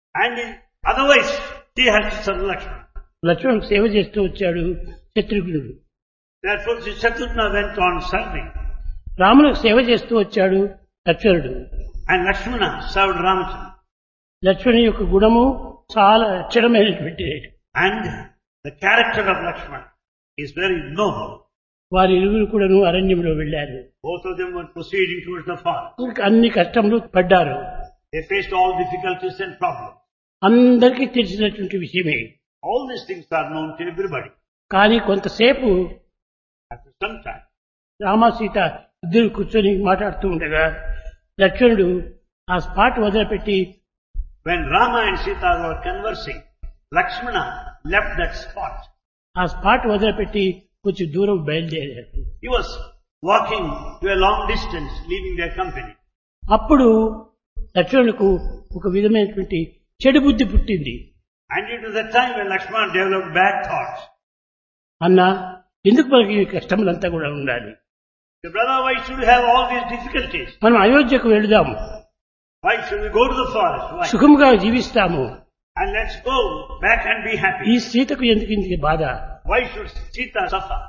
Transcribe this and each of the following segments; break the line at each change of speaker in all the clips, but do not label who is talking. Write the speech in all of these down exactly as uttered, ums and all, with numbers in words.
And in, otherwise, he has to serve Lakshmana.
లక్ష్మణుకు సేవ చేస్తూ వచ్చాడు శత్రుఘ్నుడు.
Therefore, Shatrughna went on serving.
రాములకు సేవ చేస్తూ వచ్చాడు లక్ష్మణుడు.
And Lakshmana served Ramachandra.
లక్ష్మణుని యొక్క గుణము చాలా అక్షరమైనటువంటి.
And the character of Lakshmana is very noble.
వారి ఇరువురు కూడాను అరణ్యంలో వెళ్లారు.
Both of them were proceeding towards the forest.
అన్ని కష్టములు పడ్డారు.
They faced all difficulties and problems.
అందరికీ తెలిసినటువంటి విషయమే.
All these things are known to everybody.
కానీ కొంతసేపు
After some time,
Rama Sita ఇద్దరు కూర్చొని మాట్లాడుతూ ఉండగా లక్ష్మణుడు ఆ స్పాట్ వదిలిపెట్టి
when Rama and Sita were conversing, Lakshmana left that spot.
ఆ స్పాట్ వదిలిపెట్టి కొంచెం దూరం బయలుదేరాడు.
He was walking to a long distance, leaving their company.
అప్పుడు లక్ష్మణులకు ఒక విధమైనటువంటి చెడు బుద్ధి పుట్టింది.
And it was the time when Lakshmana developed bad thoughts.
అన్నా, ఎందుకు మనకి ఈ కష్టములంతా కూడా ఉండాలి?
The brother, why should we have all these difficulties?
మనం అయోధ్యకు వెళదాము.
Why should we go to the forest? Why?
సుఖముగా జీవిస్తాము.
And let's go back and be happy.
ఈ సీతకు ఎందుకు ఇంత బాధ?
Why should Sita suffer?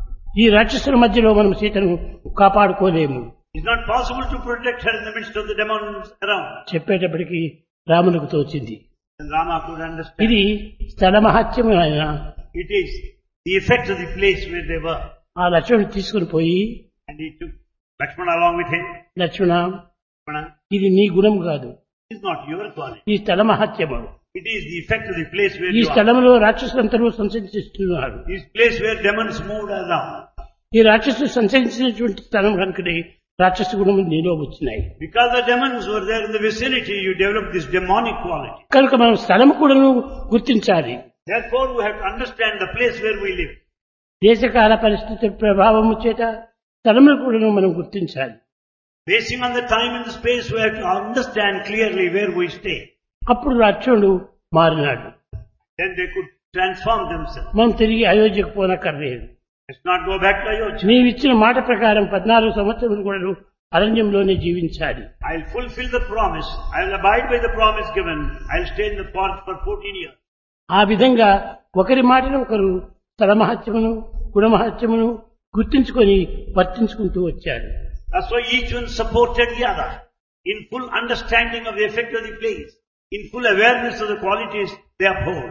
ఈ రాక్షసుల మధ్యలో మనం సీతను కాపాడుకోలేము.
It's not possible to protect her in the midst of the demons around.
చెప్పేటప్పటికి రామునికి తోచింది.
And Rama could understand.
ఇది స్థల మహత్యం ఆయన.
It is the effect of the place where they were.
ఆ లక్ష్మణుడు తీసుకుని పోయి,
And he took Lakshmana along with him.
Lakshmana,
Lakshmana,
ఇది నీ గుణం కాదు,
it is not your quality.
ఈ స్థల మహత్యము.
It is the effect of the place where
ఈ
you are.
స్థలంలో రాక్షసులందరూ సంచరిస్తున్నారు.
This place where demons moved around.
ఈ రాక్షసులు సంచరించినటువంటి స్థలం కనుకనే రాక్షస గుణములు నీలో వచ్చినాయి.
Because the demons were there in the vicinity, you developed this demonic quality.
కనుక మనం స్థలం కూడా గుర్తించాలి.
Therefore, we have to understand the place where we live.
దేశకాల పరిస్థితి ప్రభావము చేత స్థలములు కూడా మనం గుర్తించాలి.
Basing on the time and the space, we have to understand clearly where we stay.
అప్పుడు లక్ష్మణుడు మారినాడు.
Then they could transform themselves.
మనం తిరిగి అయోధ్యకు పోనక్కర్లేదు.
Let's not go back to Ayodhya.
నీవిచ్చిన మాట ప్రకారం పద్నాలుగు సంవత్సరాలు కూడా అరణ్యంలోనే జీవించాలి.
I'll fulfill the promise. I'll abide by the promise given. I'll stay in the forest for fourteen years.
ఆ విధంగా ఒకరి మాటను ఒకరు స్థలమహత్యమును గుణమహత్యమును గుర్తించుకొని వర్తించుకుంటూ వచ్చారు.
That's why each one supported the other in full understanding of the effect of the place, in full awareness of the qualities they uphold.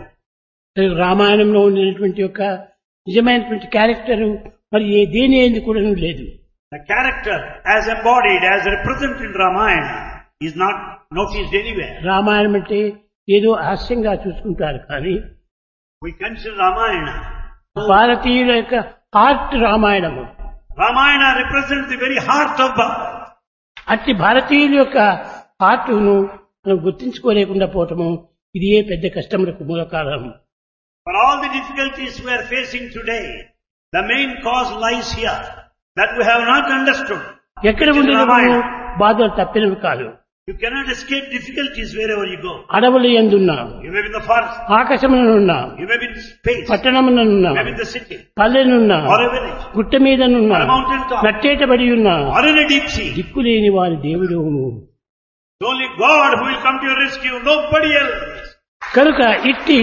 రామాయణంలో ఉండేటువంటి యొక్క నిజమైనటువంటి క్యారెక్టర్ మరి ఏ దేని ఏంది కూడా లేదు.
The character as embodied, as represented in Ramayana is not noticed anywhere.
Ramayanam అంటే ఏదో హాస్యంగా చూసుకుంటారు కానీ
We consider Ramayana.
భారతీయుల యొక్క heart Ramayanamu.
Ramayana represents the very heart of Bharat.
అట్టి భారతీయుల యొక్క హార్ట్ను మనం గుర్తించుకోలేకుండా పోవటము ఇది ఏ పెద్ద కష్టములకు మూల కారణం.
For all the difficulties we are facing today, the main cause lies here, that we have not understood.
ఎక్కడ ఉండేవారు బాధలు తప్పినవి కాదు.
You cannot escape difficulties wherever you go.
అడవులు ఎందున్నా,
You may be in the forest,
ఆకాశమునున్నా,
you may be in space,
పట్టణమునున్నా,
you may be in the city,
పల్లెనున్నా,
or a village,
గుట్ట మీదనున్నా,
or a mountain top,
నట్టేటబడి ఉన్నా,
or in a deep sea.
దిక్కులేని వారి దేవుడు.
It's only God who will come to your rescue, nobody else.
కనుక ఇట్టి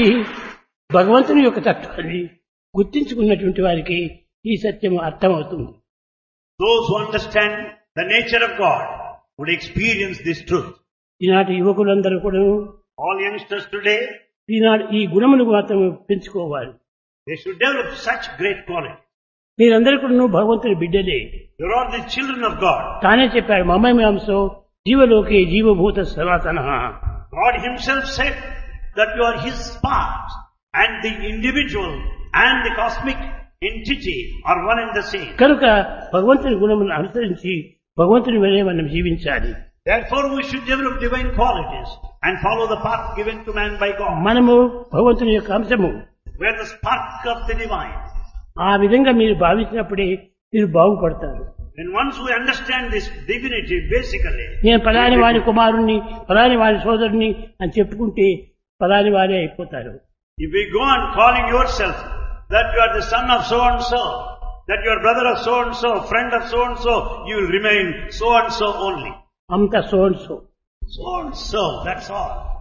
భగవంతుని యొక్క తత్వాన్ని గుర్తించుకున్నటువంటి వారికి ఈ సత్యం అర్థమవుతుంది.
Those who understand the nature of God would experience this truth.
ఈనాటి యువకులందరూ కూడా
All youngsters today,
ఈనాడు ఈ గుణములు మాత్రం పెంచుకోవాలి.
they should develop such great quality.
మీరందరూ కూడా భగవంతుని బిడ్డలే.
You are the children of God.
తానే చెప్పాడు, మమేమాంసో జీవలోకే జీవభూత సనాతన.
God himself said that you are his part, and the individual and the cosmic entity are one and the same.
కనుక భగవంతుని గుణములను అనుసరించి భగవంతుని వలె మనం జీవించాలి.
Therefore we should develop divine qualities and follow the path given to man by God.
మనము భగవంతుని యొక్క అంశము.
We are the spark of the divine.
ఆ విధంగా మీరు భావించినప్పుడే మీరు బాగుపడతారు.
And once we understand this divinity basically,
నేను పలాని వారి కుమారుణ్ణి, పలాని వారి సోదరుని అని చెప్పుకుంటే పలాని వారే అయిపోతారు.
if we go on calling yourself that you are the son of so and so, that you are brother of so and so, friend of so and so, you will remain so and so only.
అంత so and so.
So and so, that's all.